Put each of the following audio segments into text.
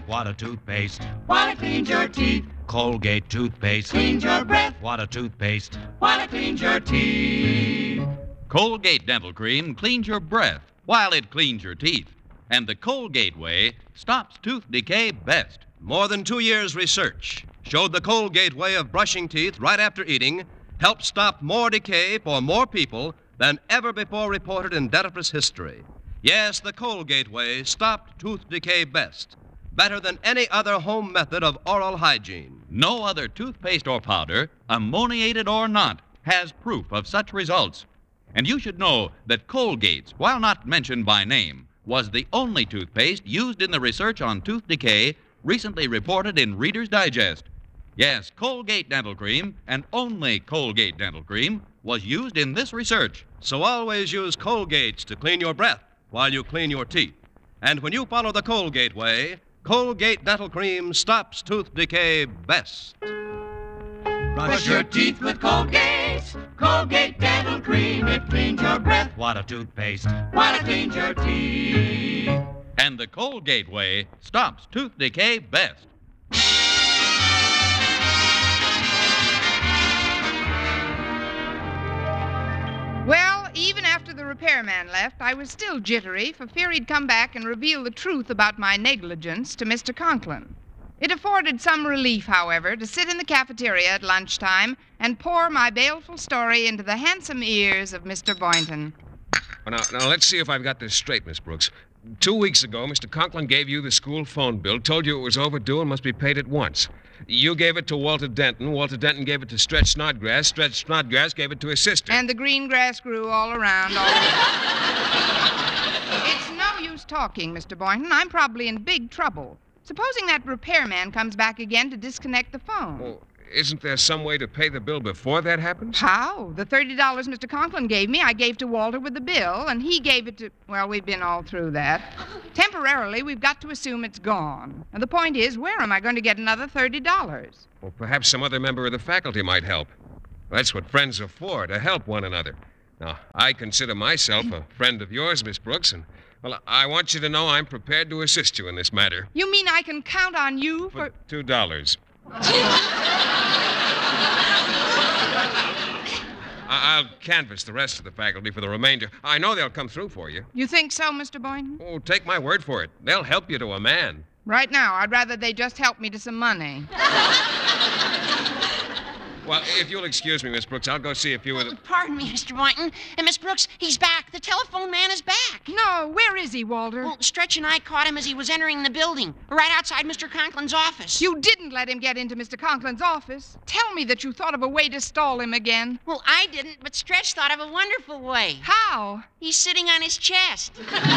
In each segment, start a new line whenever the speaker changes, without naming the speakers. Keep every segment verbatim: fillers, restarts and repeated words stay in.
What a toothpaste.
While it cleans your teeth.
Colgate toothpaste.
Cleans your breath.
What a toothpaste.
While it cleans your teeth.
Colgate Dental Cream cleans your breath while it cleans your teeth. And the Colgate way stops tooth decay best.
More than two years' research showed the Colgate way of brushing teeth right after eating helped stop more decay for more people than ever before reported in dentifrice history. Yes, the Colgate way stopped tooth decay best, better than any other home method of oral hygiene.
No other toothpaste or powder, ammoniated or not, has proof of such results. And you should know that Colgate's, while not mentioned by name, was the only toothpaste used in the research on tooth decay recently reported in Reader's Digest. Yes, Colgate Dental Cream, and only Colgate Dental Cream, was used in this research.
So always use Colgates to clean your breath while you clean your teeth. And when you follow the Colgate way, Colgate Dental Cream stops tooth decay best.
Brush your teeth with Colgate. Colgate Dental Cream. It cleans your breath.
What a toothpaste.
While it cleans your teeth.
And the Colgate way stops tooth decay best.
Well, even after the repairman left, I was still jittery for fear he'd come back and reveal the truth about my negligence to Mister Conklin. It afforded some relief, however, to sit in the cafeteria at lunchtime and pour my baleful story into the handsome ears of Mister Boynton.
Well, now, now, let's see if I've got this straight, Miss Brooks. Two weeks ago, Mister Conklin gave you the school phone bill, told you it was overdue and must be paid at once. You gave it to Walter Denton. Walter Denton gave it to Stretch Snodgrass. Stretch Snodgrass gave it to his sister.
And the green grass grew all around. All It's no use talking, Mister Boynton. I'm probably in big trouble. Supposing that repairman comes back again to disconnect the phone.
Well, isn't there some way to pay the bill before that happens?
How? The thirty dollars Mister Conklin gave me, I gave to Walter with the bill, and he gave it to... Well, we've been all through that. Temporarily, we've got to assume it's gone. And the point is, where am I going to get another thirty dollars?
Well, perhaps some other member of the faculty might help. That's what friends are for, to help one another. Now, I consider myself a friend of yours, Miss Brooks, and, well, I want you to know I'm prepared to assist you in this matter.
You mean I can count on you for...
For two dollars. I'll canvass the rest of the faculty for the remainder. I know they'll come through for you.
You think so, Mister Boynton?
Oh, take my word for it. They'll help you to a man.
Right now, I'd rather they just help me to some money.
Well, if you'll excuse me, Miss Brooks, I'll go see a few of the...
Pardon me, Mister Boynton. And Miss Brooks, he's back. The telephone man is back.
No, where is he, Walter?
Well, Stretch and I caught him as he was entering the building, right outside Mister Conklin's office.
You didn't let him get into Mister Conklin's office. Tell me that you thought of a way to stall him again.
Well, I didn't, but Stretch thought of a wonderful way.
How?
He's sitting on his chest.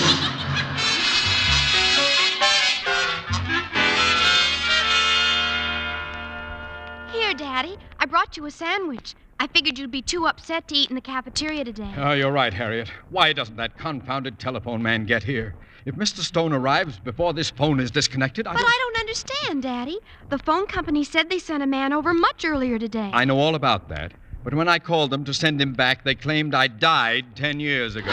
Here, Daddy, I brought you a sandwich. I figured you'd be too upset to eat in the cafeteria today.
Oh, you're right, Harriet. Why doesn't that confounded telephone man get here? If Mister Stone arrives before this phone is disconnected, I
But
don't...
I don't understand, Daddy. The phone company said they sent a man over much earlier today.
I know all about that. But when I called them to send him back, they claimed I died ten years ago.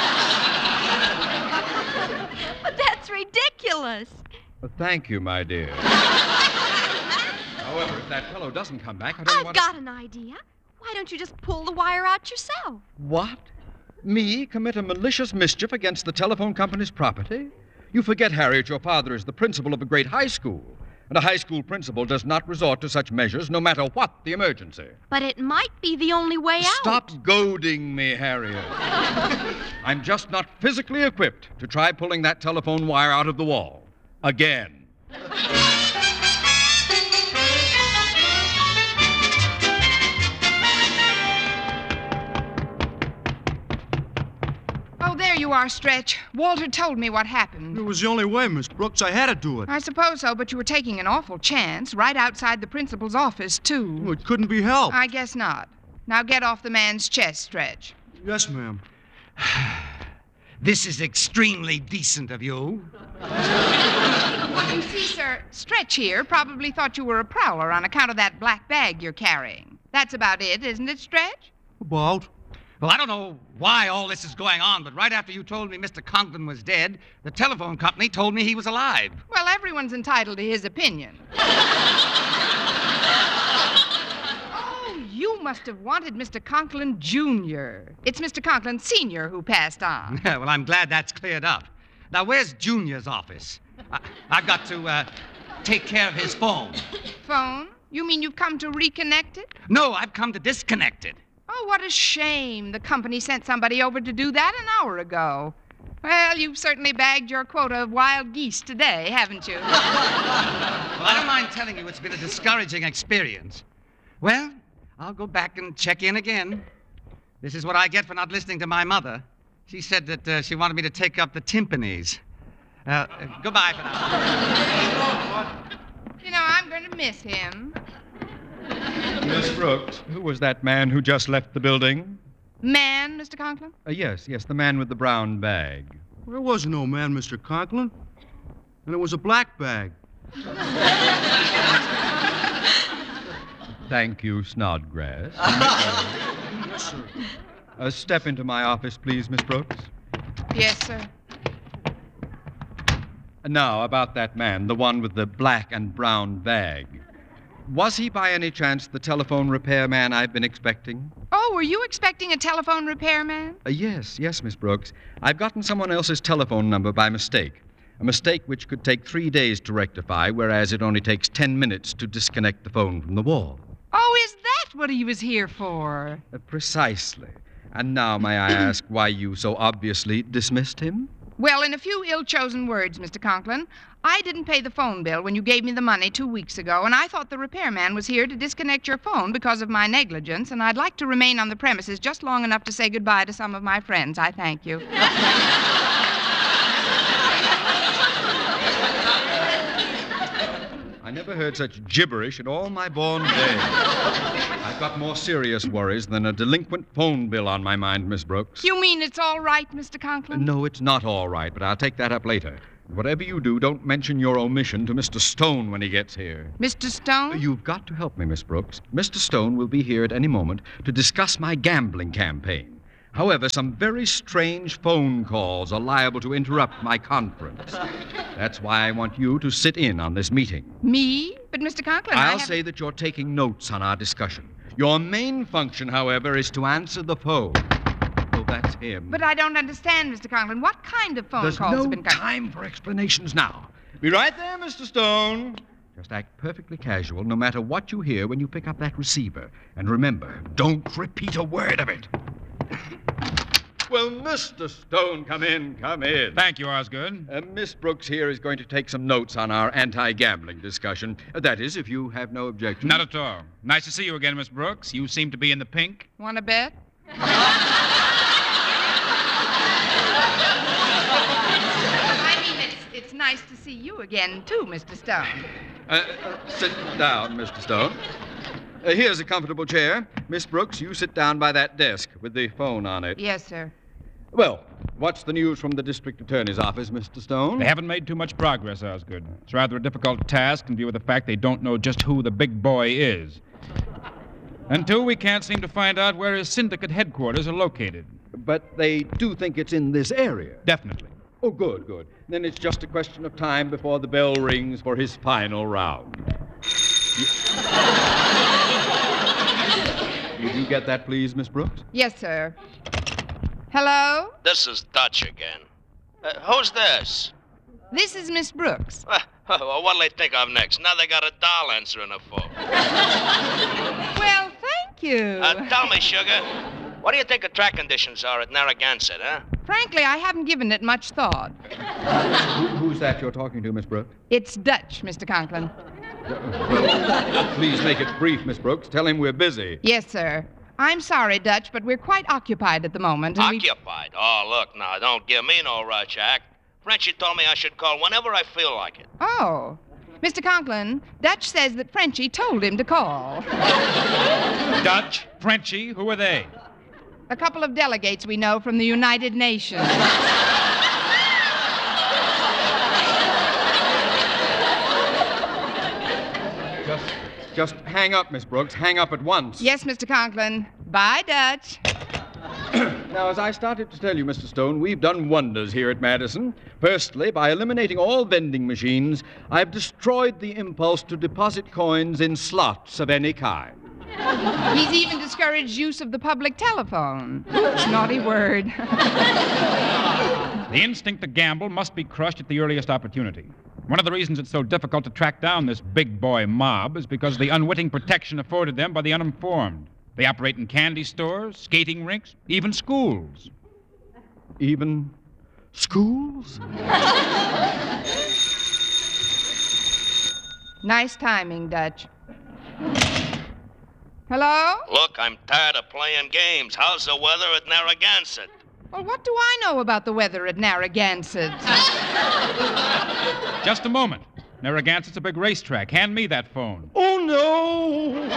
But that's ridiculous.
Well, thank you, my dear. However, if that fellow doesn't come back, I don't
I've
want
got an idea. Why don't you just pull the wire out yourself?
What? Me commit a malicious mischief against the telephone company's property? You forget, Harriet, your father is the principal of a great high school. And a high school principal does not resort to such measures no matter what the emergency.
But it might be the only way out.
Stop goading me, Harriet. I'm just not physically equipped to try pulling that telephone wire out of the wall. Again.
Oh, there you are, Stretch. Walter told me what happened.
It was the only way, Miss Brooks. I had to do it.
I suppose so, but you were taking an awful chance right outside the principal's office, too.
Oh, it couldn't be helped.
I guess not. Now get off the man's chest, Stretch.
Yes, ma'am.
This is extremely decent of you.
You see, sir, Stretch here probably thought you were a prowler on account of that black bag you're carrying. That's about it, isn't it, Stretch?
About.
Well, I don't know why all this is going on, but right after you told me Mister Conklin was dead, the telephone company told me he was alive.
Well, everyone's entitled to his opinion. Oh, you must have wanted Mister Conklin Junior It's Mister Conklin Senior who passed on.
Well, I'm glad that's cleared up. Now, where's Junior's office? I, I've got to uh, take care of his phone.
Phone? You mean you've come to reconnect it?
No, I've come to disconnect it.
Oh, what a shame. The company sent somebody over to do that an hour ago. Well, you've certainly bagged your quota of wild geese today, haven't you?
Well, I don't mind telling you it's been a discouraging experience. Well, I'll go back and check in again. This is what I get for not listening to my mother. She said that uh, she wanted me to take up the timpanis. Uh, uh, goodbye for now.
You know, I'm going to miss him.
Miss Brooks, who was that man who just left the building?
Man, Mister Conklin?
Uh, yes, yes, the man with the brown bag.
There was no man, Mister Conklin. And it was a black bag.
Thank you, Snodgrass.
Yes, sir.
Uh, step into my office, please, Miss Brooks.
Yes, sir.
Now, about that man, the one with the black and brown bag. Was he by any chance the telephone repairman I've been expecting?
Oh, were you expecting a telephone repairman?
Uh, yes, yes, Miss Brooks. I've gotten someone else's telephone number by mistake. A mistake which could take three days to rectify, whereas it only takes ten minutes to disconnect the phone from the wall.
Oh, is that what he was here for?
Uh, precisely. And now, may I ask why you so obviously dismissed him?
Well, in a few ill-chosen words, Mister Conklin, I didn't pay the phone bill when you gave me the money two weeks ago, and I thought the repairman was here to disconnect your phone because of my negligence, and I'd like to remain on the premises just long enough to say goodbye to some of my friends. I thank you.
I never heard such gibberish in all my born days. I've got more serious worries than a delinquent phone bill on my mind, Miss Brooks.
You mean it's all right, Mister Conklin?
No, it's not all right, but I'll take that up later. Whatever you do, don't mention your omission to Mister Stone when he gets here.
Mister Stone?
You've got to help me, Miss Brooks. Mister Stone will be here at any moment to discuss my gambling campaign. However, some very strange phone calls are liable to interrupt my conference. That's why I want you to sit in on this meeting.
Me? But, Mister Conklin, I
I'll
haven't-
say that you're taking notes on our discussion. Your main function, however, is to answer the phone. Oh, that's him.
But I don't understand, Mister Conklin. What kind of phone
There's
calls
no
have been coming?
time for explanations now. Be right there, Mister Stone. Just act perfectly casual, no matter what you hear when you pick up that receiver. And remember, don't repeat a word of it. Well, Mister Stone, come in, come in.
Thank you, Osgood.
Uh, Miss Brooks here is going to take some notes on our anti-gambling discussion. Uh, that is, if you have no objection.
Not at all. Nice to see you again, Miss Brooks. You seem to be in the pink.
Want to bet? I mean, it's, it's nice to see you again, too, Mister Stone.
Uh, uh, sit down, Mister Stone. Uh, here's a comfortable chair. Miss Brooks, you sit down by that desk with the phone on it.
Yes, sir.
Well, what's the news from the district attorney's office, Mister Stone?
They haven't made too much progress, Osgood. It's rather a difficult task in view of the fact they don't know just who the big boy is. And two, we can't seem to find out where his syndicate headquarters are located.
But they do think it's in this area.
Definitely.
Oh, good, good. Then it's just a question of time before the bell rings for his final round. Did you get that, please, Miss Brooks?
Yes, sir. Hello?
This is Dutch again. Uh, who's this?
This is Miss Brooks.
Uh, well, what'll they think of next? Now they got a doll answering the phone.
Well, thank you.
Uh, tell me, Sugar, what do you think the track conditions are at Narragansett, huh?
Frankly, I haven't given it much thought.
Who, who's that you're talking to, Miss Brooks?
It's Dutch, Mister Conklin.
Well, please make it brief, Miss Brooks. Tell him we're busy.
Yes, sir. I'm sorry, Dutch, but we're quite occupied at the moment. and we-
Occupied? Oh, look, now, don't give me no rush, Act. Frenchie told me I should call whenever I feel like it.
Oh. Mister Conklin, Dutch says that Frenchie told him to call.
Dutch, Frenchie, who are they?
A couple of delegates we know from the United Nations.
Just, just hang up, Miss Brooks. Hang up at once.
Yes, Mister Conklin. Bye, Dutch.
Now, as I started to tell you, Mister Stone, we've done wonders here at Madison. Firstly, by eliminating all vending machines, I've destroyed the impulse to deposit coins in slots of any kind.
He's even discouraged use of the public telephone. Oops, naughty word.
The instinct to gamble must be crushed at the earliest opportunity. One of the reasons it's so difficult to track down this big boy mob is because of the unwitting protection afforded them by the uninformed. They operate in candy stores, skating rinks, even schools.
Even schools?
Nice timing, Dutch. Hello?
Look, I'm tired of playing games. How's the weather at Narragansett?
Well, what do I know about the weather at Narragansett?
Just a moment. Narragansett's a big racetrack. Hand me that phone.
Oh, no!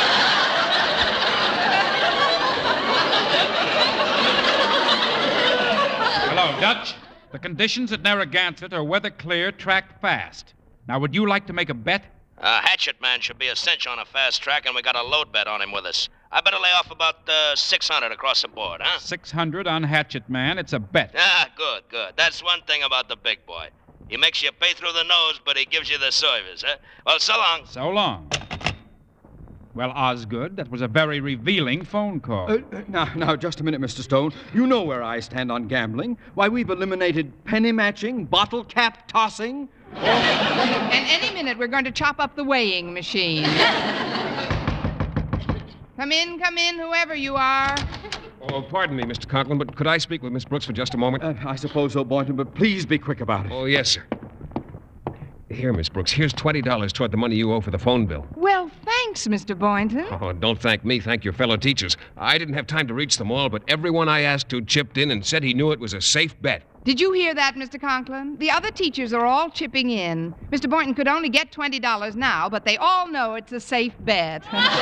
Hello, Dutch. The conditions at Narragansett are weather clear, track fast. Now, would you like to make a bet?
Uh, Hatchet Man should be a cinch on a fast track, and we got a load bet on him with us. I better lay off about uh, six hundred across the board, huh?
six hundred on Hatchet Man. It's a bet.
Ah, good, good. That's one thing about the big boy. He makes you pay through the nose, but he gives you the service, huh? Well, so long.
So long. Well, Osgood, that was a very revealing phone call.
Uh, uh, now, now, just a minute, Mister Stone. You know where I stand on gambling. Why, we've eliminated penny matching, bottle cap tossing.
And any minute, we're going to chop up the weighing machine. Come in, come in, whoever you are.
Oh, pardon me, Mister Conklin, but could I speak with Miss Brooks for just a moment?
Uh, I suppose so, Boynton, but please be quick about it.
Oh, yes, sir. Here, Miss Brooks, here's twenty dollars toward the money you owe for the phone bill.
Well, thanks, Mister Boynton.
Oh, don't thank me. Thank your fellow teachers. I didn't have time to reach them all, but everyone I asked to chipped in and said he knew it was a safe bet.
Did you hear that, Mister Conklin? The other teachers are all chipping in. Mister Boynton could only get twenty dollars now, but they all know it's a safe bet.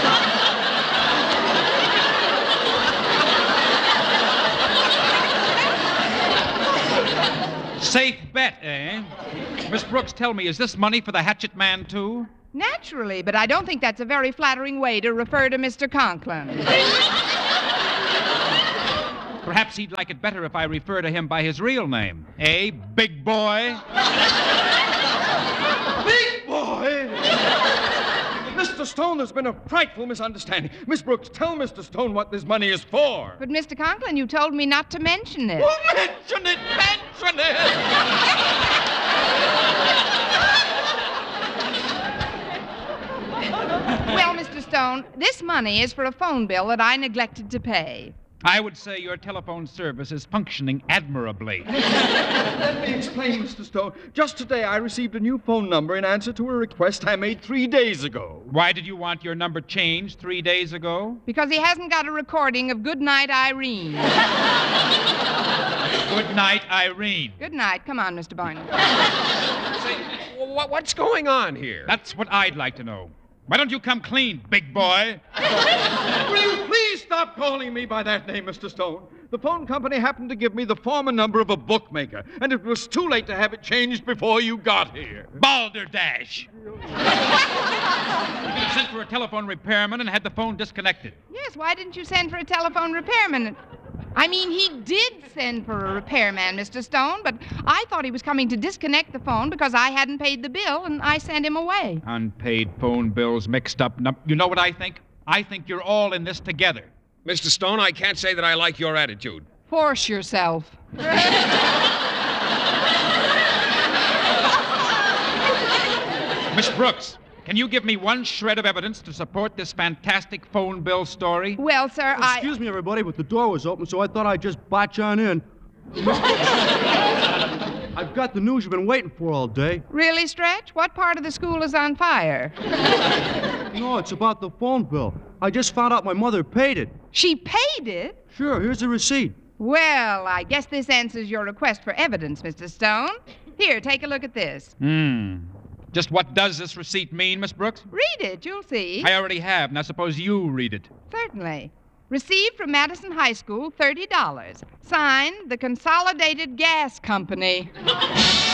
Safe bet, eh? Miss Brooks, tell me, is this money for the Hatchet Man, too?
Naturally, but I don't think that's a very flattering way to refer to Mister Conklin.
Perhaps he'd like it better if I refer to him by his real name. Eh, big boy?
Big boy! Mister Stone, there's been a frightful misunderstanding. Miss Brooks, tell Mister Stone what this money is for.
But, Mister Conklin, you told me not to mention it.
Oh, mention it! Mention it!
Well, Mister Stone, this money is for a phone bill that I neglected to pay.
I would say your telephone service is functioning admirably.
Let me explain, Mister Stone. Just today, I received a new phone number in answer to a request I made three days ago.
Why did you want your number changed three days ago?
Because he hasn't got a recording of Good Night, Irene.
Good night, Irene.
Good night. Come on, Mister Boynton.
Say, wh- what's going on here?
That's what I'd like to know. Why don't you come clean, big boy?
Will you please stop calling me by that name, Mister Stone? The phone company happened to give me the former number of a bookmaker, and it was too late to have it changed before you got here.
Balderdash! You could have sent for a telephone repairman and had the phone disconnected.
Yes, why didn't you send for a telephone repairman? I mean, he did send for a repairman, Mister Stone, but I thought he was coming to disconnect the phone because I hadn't paid the bill, and I sent him away.
Unpaid phone bills mixed up. Num- you know what I think? I think you're all in this together.
Mister Stone, I can't say that I like your attitude.
Force yourself.
Miss Brooks, can you give me one shred of evidence to support this fantastic phone bill story?
Well, sir, I...
Excuse me, everybody, but the door was open, so I thought I'd just botch on in. I've got the news you've been waiting for all day.
Really, Stretch? What part of the school is on fire?
No, it's about the phone bill. I just found out my mother paid it.
She paid it?
Sure, here's the receipt.
Well, I guess this answers your request for evidence, Mister Stone. Here, take a look at this.
Hmm. Just what does this receipt mean, Miss Brooks?
Read it, you'll see.
I already have. Now suppose you read it.
Certainly. Received from Madison High School, thirty dollars. Signed, the Consolidated Gas Company.